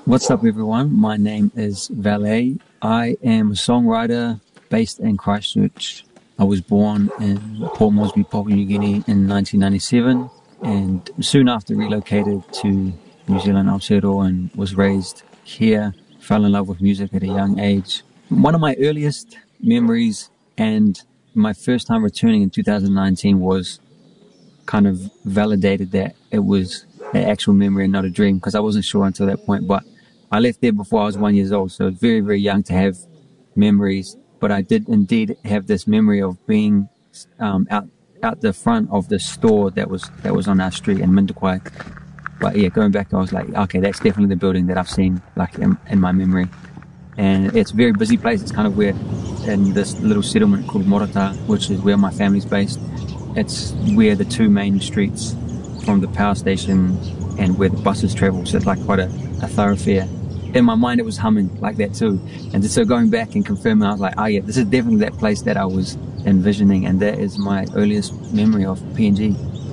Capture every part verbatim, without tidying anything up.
What's up, everyone? My name is Valet. I am a songwriter based in Christchurch. I was born in Port Moresby, Papua New Guinea in nineteen ninety-seven, and soon after relocated to New Zealand, Aotearoa, and was raised here. Fell in love with music at a young age. One of my earliest memories and my first time returning in two thousand nineteen was kind of validated that it was an actual memory and not a dream, because I wasn't sure until that point. But I left there before I was one years old, so very, very young to have memories. But I did indeed have this memory of being um, out out the front of the store that was that was on our street in Mindakwai. But yeah, going back, I was like, okay, that's definitely the building that I've seen like in, in my memory. And it's a very busy place. It's kind of where, in this little settlement called Morata, which is where my family's based, it's where the two main streets from the power station and where the buses travel. So it's like quite a, a thoroughfare. In my mind, it was humming like that too. And so going back and confirming, I was like, oh yeah, this is definitely that place that I was envisioning. And that is my earliest memory of P N G.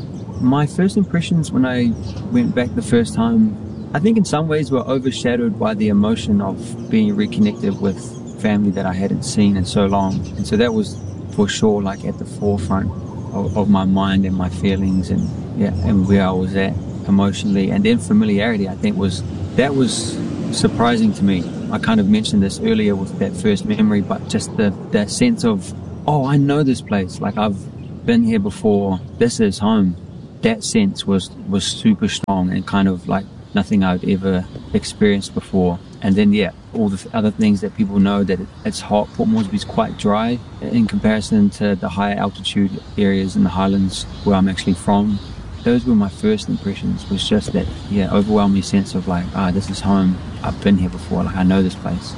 My first impressions when I went back the first time, I think in some ways were overshadowed by the emotion of being reconnected with family that I hadn't seen in so long. And so that was for sure like at the forefront of, of my mind and my feelings and yeah, and where I was at emotionally. And then familiarity, I think was, that was surprising to me. I kind of mentioned this earlier with that first memory, but just the that sense of, oh, I know this place. Like I've been here before. This is home. That sense was, was super strong and kind of like nothing I'd ever experienced before. And then, yeah, all the other things that people know, that it, it's hot. Port Moresby is quite dry in comparison to the higher altitude areas in the highlands where I'm actually from. Those were my first impressions, was just that, yeah, overwhelming sense of like, ah, this is home. I've been here before. Like, I know this place.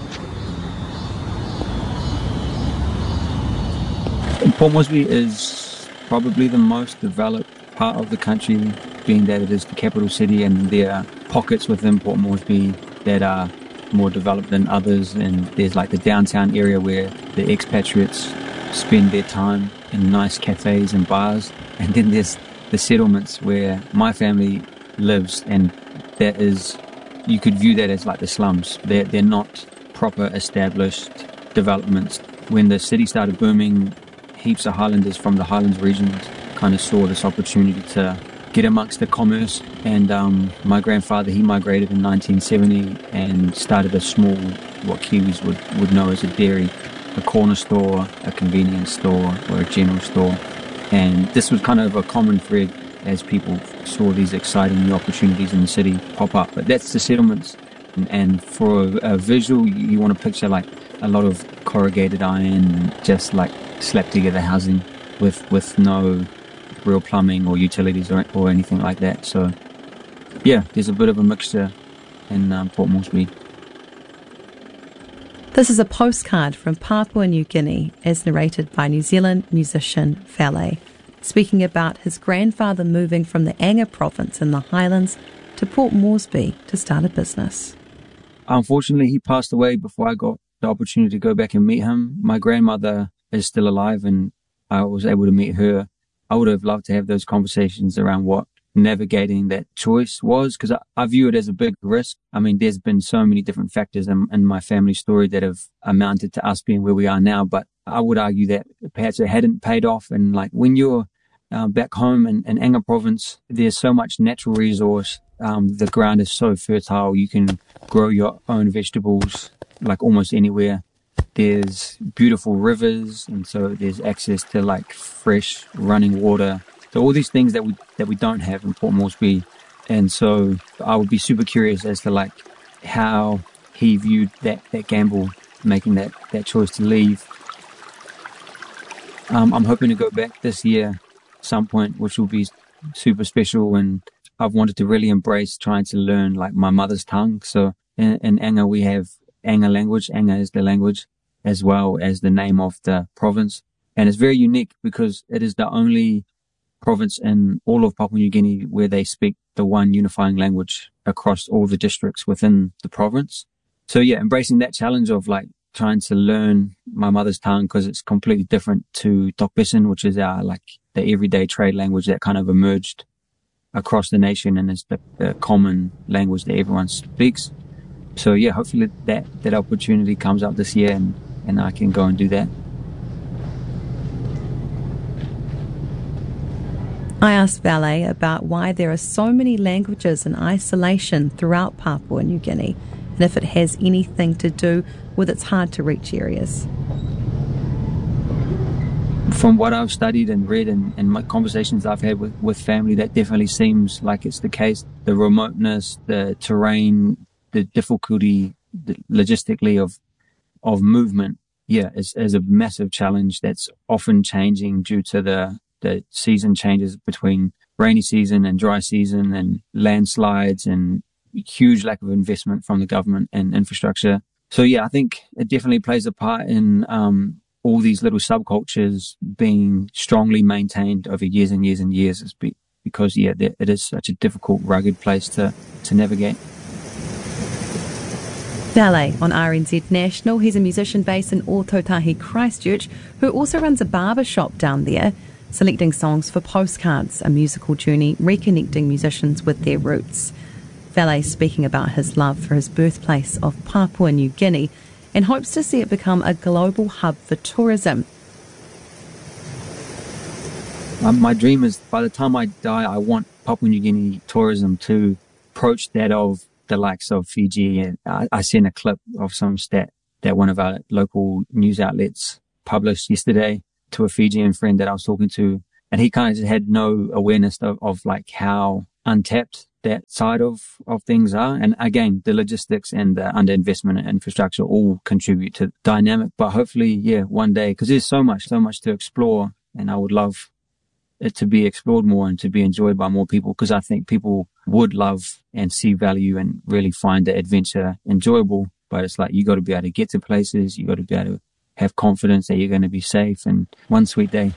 And Port Moresby is probably the most developed part of the country, being that it is the capital city, and there are pockets within Port Moresby that are more developed than others. And there's like the downtown area where the expatriates spend their time in nice cafes and bars. And then there's the settlements where my family lives, and that is, you could view that as like the slums. They're, they're not proper established developments. When the city started booming, heaps of Highlanders from the Highlands regions kind of saw this opportunity to get amongst the commerce. And um, my grandfather, he migrated in nineteen seventy and started a small, what Kiwis would, would know as a dairy, a corner store, a convenience store, or a general store. And this was kind of a common thread as people saw these exciting new opportunities in the city pop up. But that's the settlements. And, and for a, a visual, you, you want to picture like a lot of corrugated iron, just like slapped together housing with, with no real plumbing or utilities or, or anything like that. So yeah, there's a bit of a mixture in um, Port Moresby. This is a postcard from Papua New Guinea, as narrated by New Zealand musician Valet, speaking about his grandfather moving from the Anga province in the Highlands to Port Moresby to start a business. Unfortunately, he passed away before I got the opportunity to go back and meet him. My grandmother is still alive, and I was able to meet her. I would have loved to have those conversations around what navigating that choice was, because I, I view it as a big risk. I mean, there's been so many different factors in, in my family story that have amounted to us being where we are now, but I would argue that perhaps it hadn't paid off. And like when you're uh, back home in, in Anga province, there's so much natural resource. Um, the ground is so fertile. You can grow your own vegetables like almost anywhere. There's beautiful rivers, and so there's access to like fresh running water. So all these things that we that we don't have in Port Moresby. And so I would be super curious as to like how he viewed that, that gamble, making that, that choice to leave. Um, I'm hoping to go back this year at some point, which will be super special. And I've wanted to really embrace trying to learn like my mother's tongue. So in, in Anga, we have Anga language. Anga is the language, as well as the name of the province. And it's very unique because it is the only province in all of Papua New Guinea where they speak the one unifying language across all the districts within the province. So yeah, embracing that challenge of like trying to learn my mother's tongue, because it's completely different to Tokpesin, which is our like the everyday trade language that kind of emerged across the nation and is the, the common language that everyone speaks. So yeah, hopefully that, that opportunity comes up this year and, and I can go and do that. I asked Valet about why there are so many languages in isolation throughout Papua New Guinea and if it has anything to do with its hard-to-reach areas. From what I've studied and read and, and my conversations I've had with, with family, that definitely seems like it's the case. The remoteness, the terrain, the difficulty the logistically of of movement, yeah, is, is a massive challenge that's often changing due to the the season changes between rainy season and dry season and landslides and huge lack of investment from the government and infrastructure. So yeah, I think it definitely plays a part in um, all these little subcultures being strongly maintained over years and years and years. It's be, because yeah, it is such a difficult, rugged place to, to navigate. Valet on R N Z National. He's a musician based in Ōtautahi, Christchurch, who also runs a barber shop down there, selecting songs for Postcards, a musical journey reconnecting musicians with their roots. Valet speaking about his love for his birthplace of Papua New Guinea and hopes to see it become a global hub for tourism. Um, my dream is by the time I die, I want Papua New Guinea tourism to approach that of the likes of Fiji. And I, I seen a clip of some stat that one of our local news outlets published yesterday to a Fijian friend that I was talking to, and he kind of just had no awareness of, of like how untapped that side of, of things are. And again, the logistics and the underinvestment and infrastructure all contribute to the dynamic. But hopefully, yeah, one day, because there's so much, so much to explore, and I would love it to be explored more and to be enjoyed by more people, because I think people would love and see value and really find the adventure enjoyable. But it's like, you got to be able to get to places, you got to be able to have confidence that you're going to be safe, and one sweet day.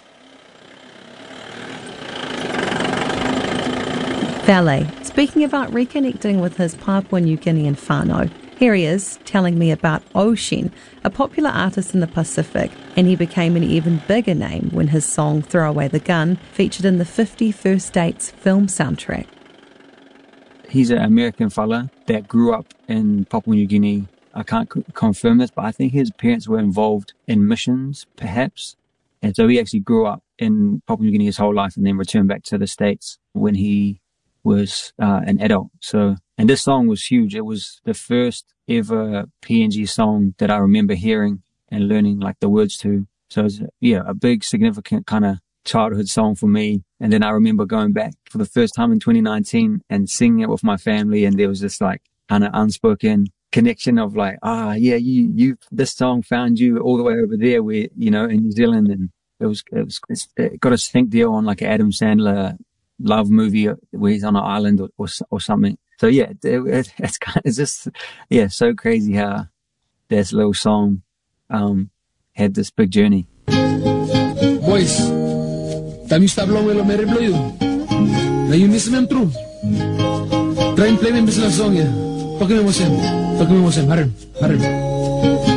Valet, speaking about reconnecting with his Papua New Guinean whānau. Here he is telling me about Ocean, a popular artist in the Pacific, and he became an even bigger name when his song Throw Away the Gun featured in the fifty First Dates film soundtrack. He's an American fella that grew up in Papua New Guinea. I can't c- confirm this, but I think his parents were involved in missions, perhaps. And so he actually grew up in Papua New Guinea his whole life and then returned back to the States when he was uh, an adult. So, and this song was huge. It was the first ever P N G song that I remember hearing and learning like the words to. So it was, yeah, a big, significant kind of childhood song for me. And then I remember going back for the first time in twenty nineteen and singing it with my family. And there was this like kind of unspoken connection of like, ah, yeah, you, you, this song found you all the way over there where, you know, in New Zealand. And it was, it was, it got a sync deal on like an Adam Sandler love movie where he's on an island or, or, or something. So yeah, it, it, it's kind of, it's just, yeah, so crazy how this little song, um, had this big journey. Boys, tam już tablą elo mere bloju. Na you miss me true. Try and play me this song, yeah. Talk me more, Sam. Talk me more, Sam. Harim, harim.